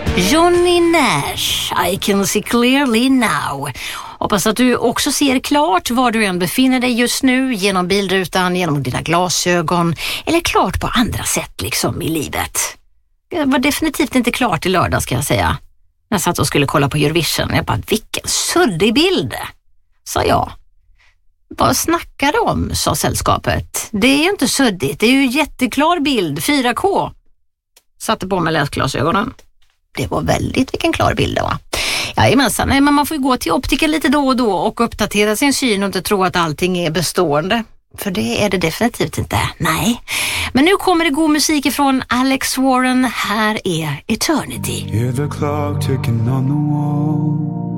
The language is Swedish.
Johnny Nash, I can see clearly now. Hoppas att du också ser klart var du än befinner dig just nu, genom bilrutan, genom dina glasögon eller klart på andra sätt liksom i livet. Det var definitivt inte klart i lördag, ska jag säga. När jag satt och skulle kolla på Eurovision, jag bara, vilken suddig bild, sa jag. Vad snackar de om, sa sällskapet. Det är ju inte suddigt, det är ju jätteklar bild, 4K. Satte på mig läsglasögonen. Det var väldigt vilken klar bild det var. Jajamensan, nej, men man får ju gå till optiken lite då och då och uppdatera sin syn och inte tro att allting är bestående. För det är det definitivt inte, nej. Men nu kommer det god musik ifrån Alex Warren. Här är Eternity. Hear the clock ticking on the wall.